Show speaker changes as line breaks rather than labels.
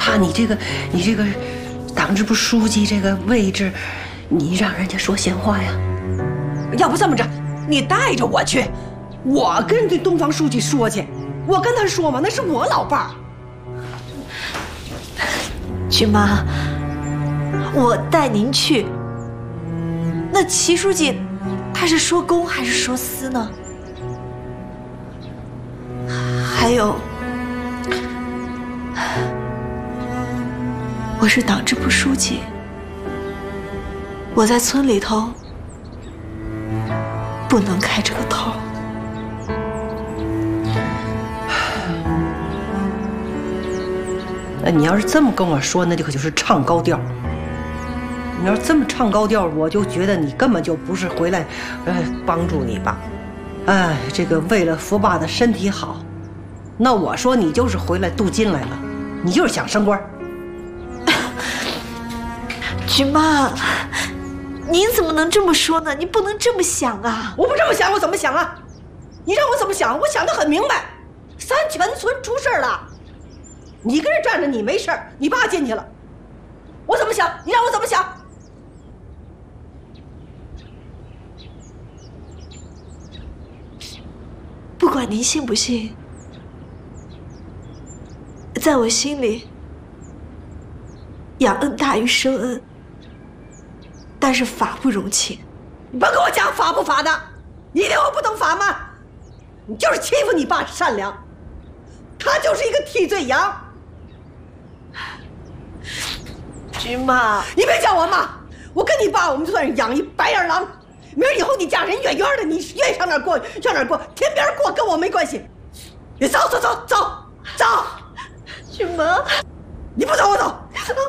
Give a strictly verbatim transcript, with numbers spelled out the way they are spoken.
怕你这个你这个党支部书记这个位置，你让人家说闲话呀？
要不这么着，你带着我去，我跟这东方书记说去，我跟他说嘛，那是我老伴儿。
君妈，我带您去，那齐书记他是说公还是说私呢？还有，我是党支部书记，我在村里头不能开这个头。
那你要是这么跟我说，那就可就是唱高调。你要是这么唱高调，我就觉得你根本就不是回来，呃，帮助你爸。哎，这个为了福爸的身体好，那我说你就是回来镀金来了，你就是想升官。
君妈，您怎么能这么说呢？你不能这么想啊！
我不这么想，我怎么想啊？你让我怎么想？我想得很明白，三全村出事了。你跟这站着，你没事儿，你爸进去了，我怎么想？你让我怎么想？
不管您信不信，在我心里，养恩大于生恩，但是法不容情。
你别跟我讲法不法的，你以为我不懂法吗？你就是欺负你爸善良，他就是一个替罪羊。
君妈，
你别叫我妈，我跟你爸我们算是养一白眼狼。明儿以后你嫁人远远的，你愿意上哪儿过上哪儿过，天边过跟我没关系。你走走走走走，
君妈，
你不走我走。